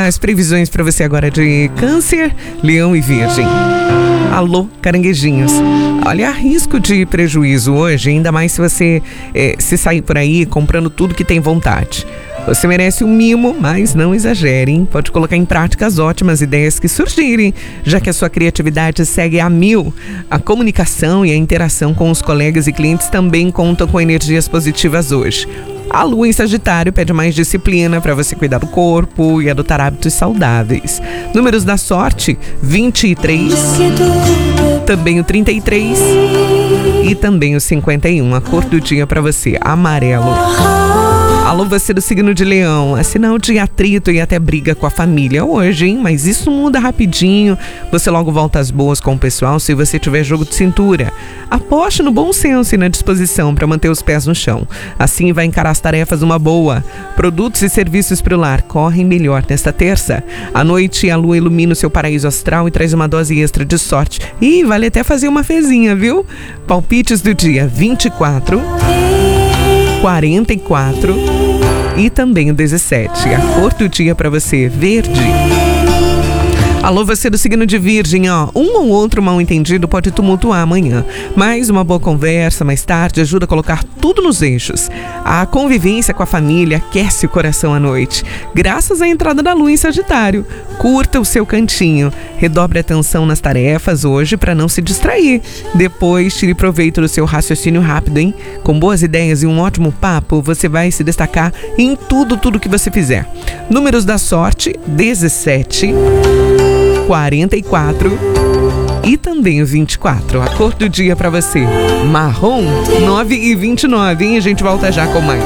as previsões para você agora de Câncer, Leão e Virgem. Alô, caranguejinhos. Olha, há risco de prejuízo hoje, ainda mais se você se sair por aí comprando tudo que tem vontade. Você merece um mimo, mas não exagere, hein? Pode colocar em prática as ótimas ideias que surgirem, já que a sua criatividade segue a mil. A comunicação e a interação com os colegas e clientes também contam com energias positivas hoje. A lua em Sagitário pede mais disciplina para você cuidar do corpo e adotar hábitos saudáveis. Números da sorte, 23, também o 33 e também o 51. A cor do dia para você, amarelo. Alô, você do signo de Leão, é sinal de atrito e até briga com a família hoje, hein? Mas isso muda rapidinho, você logo volta às boas com o pessoal se você tiver jogo de cintura. Aposte no bom senso e na disposição para manter os pés no chão. Assim vai encarar as tarefas numa boa. Produtos e serviços para o lar correm melhor nesta terça. À noite, a lua ilumina o seu paraíso astral e traz uma dose extra de sorte. E vale até fazer uma fezinha, viu? Palpites do dia 24... 44 e também o 17. A cor do dia para você, verde. Alô, você do signo de Virgem, ó. Um ou outro mal entendido pode tumultuar amanhã, mas uma boa conversa mais tarde ajuda a colocar tudo nos eixos. A convivência com a família aquece o coração à noite, graças à entrada da lua em Sagitário. Curta o seu cantinho, redobre a atenção nas tarefas hoje para não se distrair. Depois, tire proveito do seu raciocínio rápido, hein? Com boas ideias e um ótimo papo, você vai se destacar em tudo que você fizer. Números da sorte, 17... 44 e também o 24. A cor do dia para você, marrom, 9 e 29, hein? A gente volta já com mais.